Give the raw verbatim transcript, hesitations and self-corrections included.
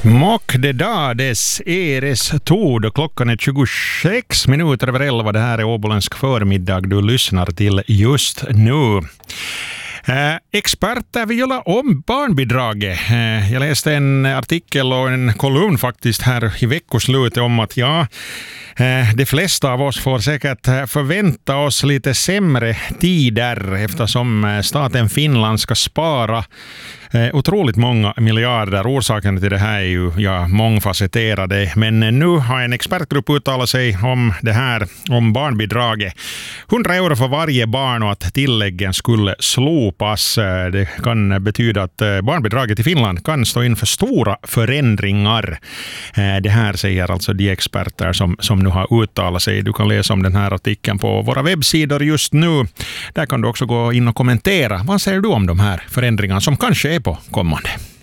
Mock de dades eres tod och klockan är tjugosex minuter över elva. Det här är Åboländsk förmiddag du lyssnar till just nu. Eh, experter vill göra om barnbidraget. Eh, jag läste en artikel och en kolumn faktiskt här i veckoslutet om att ja, eh, de flesta av oss får säkert förvänta oss lite sämre tider eftersom staten Finland ska spara Eh, otroligt många miljarder. Orsaken till det här är ju ja, mångfacetterade. Men nu har en expertgrupp uttalat sig om det här, om barnbidraget. hundra euro för varje barn och att tilläggen skulle slopas. Det kan betyda att barnbidraget i Finland kan stå inför stora förändringar. Det här säger alltså de experter som, som nu har uttalat sig. Du kan läsa om den här artikeln på våra webbsidor just nu. Där kan du också gå in och kommentera. Vad säger du om de här förändringarna som kanske är på kommande?